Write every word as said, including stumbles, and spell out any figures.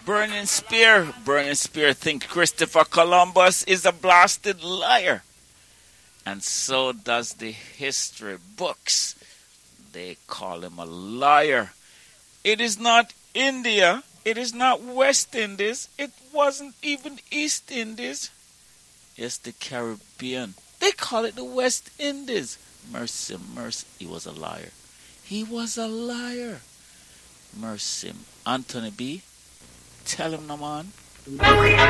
Burning Spear. Burning Spear think Christopher Columbus is a blasted liar. And so does the history books. They call him a liar. It is not India. It is not West Indies. It wasn't even East Indies. It's the Caribbean. They call it the West Indies. Mercy, mercy. He was a liar. He was a liar. Mercy. Anthony B. Tell him, no man.